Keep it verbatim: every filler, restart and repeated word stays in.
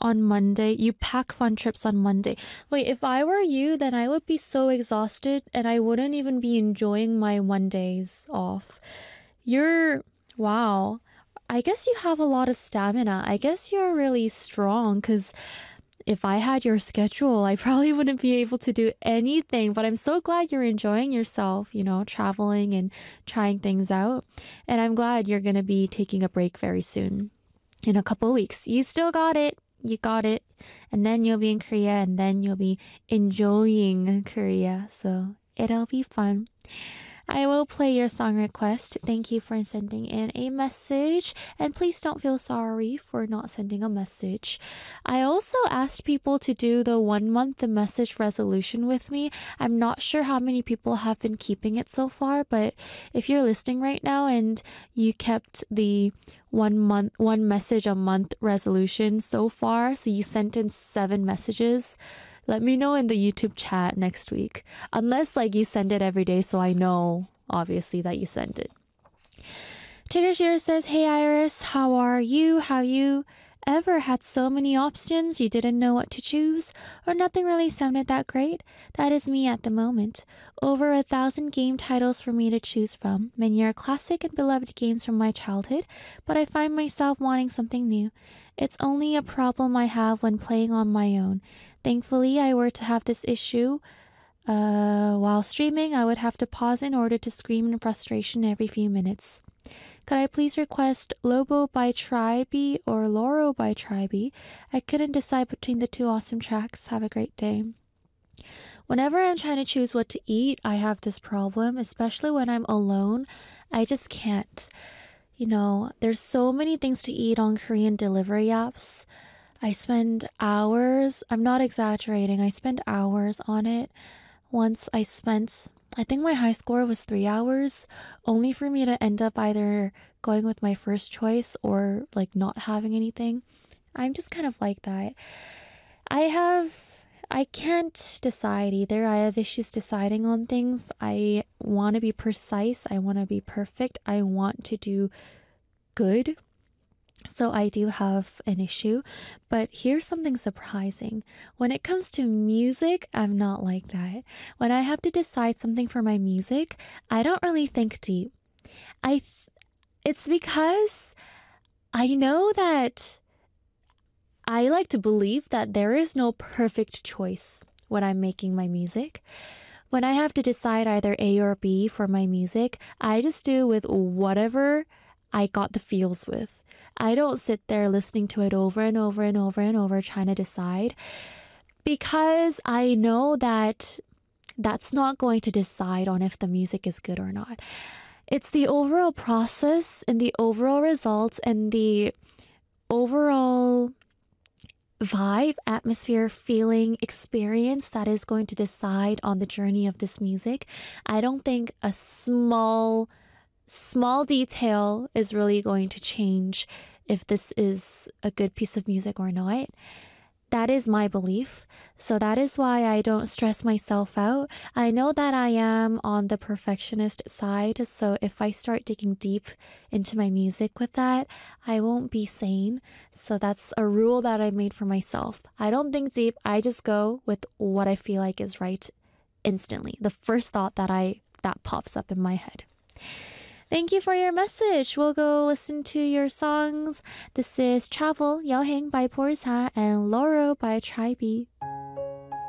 on Monday. You pack fun trips on Monday. Wait, if I were you, then I would be so exhausted and I wouldn't even be enjoying my one days off. You're, wow. I guess you have a lot of stamina. I guess you're really strong because if I had your schedule, I probably wouldn't be able to do anything. But I'm so glad you're enjoying yourself, you know, traveling and trying things out. And I'm glad you're going to be taking a break very soon in a couple weeks. You still got it. You got it. And then you'll be in Korea and then you'll be enjoying Korea. So it'll be fun. I will play your song request. Thank you for sending in a message. And please don't feel sorry for not sending a message. I also asked people to do the one month the message resolution with me. I'm not sure how many people have been keeping it so far, but if you're listening right now and you kept the one month, one message a month resolution so far, so you sent in seven messages, let me know in the YouTube chat next week. Unless like you send it every day so I know, obviously, that you sent it. Tiggershire says, hey Iris, how are you? Have you ever had so many options you didn't know what to choose? Or nothing really sounded that great? That is me at the moment. Over a thousand game titles for me to choose from. Many are classic and beloved games from my childhood, but I find myself wanting something new. It's only a problem I have when playing on my own. Thankfully, I were to have this issue uh, while streaming. I would have to pause in order to scream in frustration every few minutes. Could I please request Lobo by Tribe or Loro by Tribe? I couldn't decide between the two awesome tracks. Have a great day. Whenever I'm trying to choose what to eat, I have this problem, especially when I'm alone. I just can't. You know, there's so many things to eat on Korean delivery apps. I spend hours, I'm not exaggerating, I spend hours on it. Once I spent, I think my high score was three hours, only for me to end up either going with my first choice or like not having anything. I'm just kind of like that. I have, I can't decide either. I have issues deciding on things. I want to be precise. I want to be perfect. I want to do good. So I do have an issue, but here's something surprising. When it comes to music, I'm not like that. When I have to decide something for my music, I don't really think deep. I, th- it's because I know that I like to believe that there is no perfect choice when I'm making my music. When I have to decide either A or B for my music, I just do with whatever I got the feels with. I don't sit there listening to it over and over and over and over trying to decide, because I know that that's not going to decide on if the music is good or not. It's the overall process and the overall results and the overall vibe, atmosphere, feeling, experience that is going to decide on the journey of this music. I don't think a small small detail is really going to change if this is a good piece of music or not. That is my belief. So that is why I don't stress myself out. I know that I am on the perfectionist side. So if I start digging deep into my music with that, I won't be sane. So that's a rule that I made for myself. I don't think deep. I just go with what I feel like is right instantly. The first thought that I that pops up in my head. Thank you for your message. We'll go listen to your songs. This is Travel, 여행 by Borsa and Loro by Tribe.